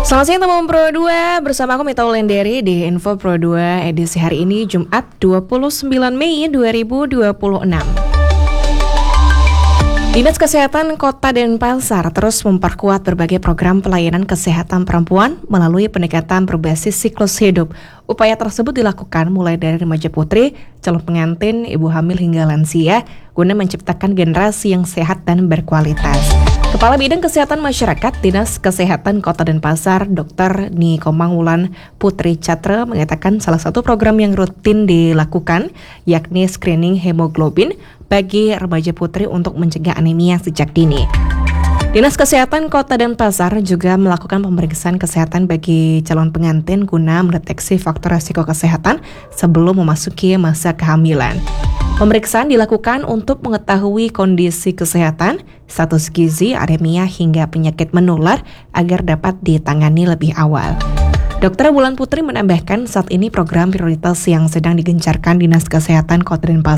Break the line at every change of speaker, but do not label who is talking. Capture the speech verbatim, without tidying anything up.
Selamat siang teman Pro dua, bersama aku Mita Wulandari di Info Pro dua edisi hari ini Jumat dua puluh sembilan Mei dua ribu dua puluh enam. Dinas Kesehatan Kota Denpasar terus memperkuat berbagai program pelayanan kesehatan perempuan melalui pendekatan berbasis siklus hidup. Upaya tersebut dilakukan mulai dari remaja putri, calon pengantin, ibu hamil hingga lansia guna menciptakan generasi yang sehat dan berkualitas. Kepala Bidang Kesehatan Masyarakat Dinas Kesehatan Kota Denpasar, Dokter Nikomang Wulan Putri Catra mengatakan salah satu program yang rutin dilakukan yakni screening hemoglobin bagi remaja putri untuk mencegah anemia sejak dini. Dinas Kesehatan Kota Denpasar juga melakukan pemeriksaan kesehatan bagi calon pengantin guna mendeteksi faktor risiko kesehatan sebelum memasuki masa kehamilan. Pemeriksaan dilakukan untuk mengetahui kondisi kesehatan, status gizi, anemia hingga penyakit menular agar dapat ditangani lebih awal. Dokter Wulan Putri menambahkan saat ini program prioritas yang sedang digencarkan Dinas Kesehatan Kota Denpasar